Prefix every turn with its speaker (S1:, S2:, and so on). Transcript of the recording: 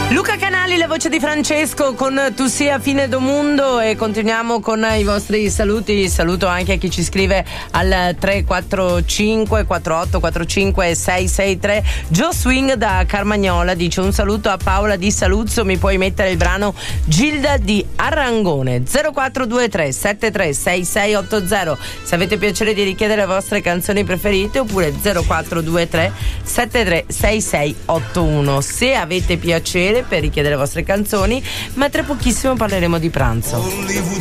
S1: Luca Canali, la voce di Francesco con Tu sia fine do mundo, e continuiamo con i vostri saluti. Saluto anche a chi ci scrive al 345 48 45 663. Joe Swing da Carmagnola dice: un saluto a Paola di Saluzzo, mi puoi mettere il brano Gilda di Arrangone. 0423 736680 se avete piacere di richiedere le vostre canzoni preferite, oppure 0423 736681 se avete piacere per richiedere le vostre canzoni. Ma tra pochissimo parleremo di pranzo.